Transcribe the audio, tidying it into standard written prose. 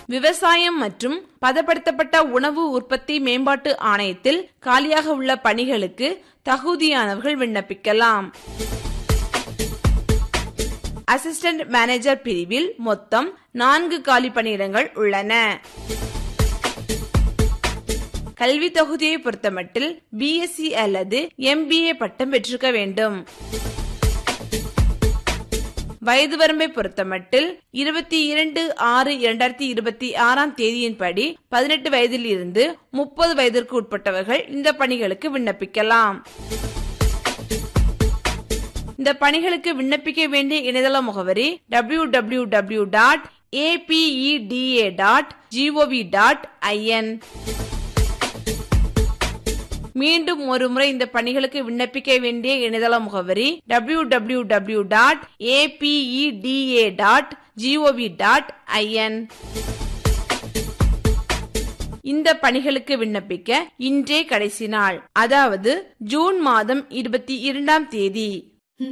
விவசாயம் மற்றும் பதப்படுத்தப்பட்ட உணவு உற்பத்தி மேம்பாட்டு ஆணையத்தில் காலியாக உள்ள பணிகளுக்கு தகுதியானவர்கள் விண்ணப்பிக்கலாம். அசிஸ்டன்ட் மேனேஜர் பிரிவில் மொத்தம் 4 காலி பணியிடங்கள் உள்ளன. கல்வி தொகுதியை பொறுத்தமட்டில் BSc அல்லது MBA பட்டம் பெற்றிருக்க வேண்டும். வயது வரம்பை பொறுத்தமட்டில் 22/6/2026 தேதியின்படி 18 வயதில் இருந்து 30 வயதிற்கு உட்பட்டவர்கள் இந்த பணிகளுக்கு விண்ணப்பிக்கலாம். இந்த பணிகளுக்கு விண்ணப்பிக்க வேண்டிய இணையதள முகவரி www.apeda.gov.in. மீண்டும் ஒரு முறை இந்த பணிகளுக்கு விண்ணப்பிக்க வேண்டிய இணையதள முகவரி www.apeda.gov.in. இந்த பணிகளுக்கு விண்ணப்பிக்க இன்றே கடைசி நாள், அதாவது ஜூன் மாதம் 22ஆம் தேதி.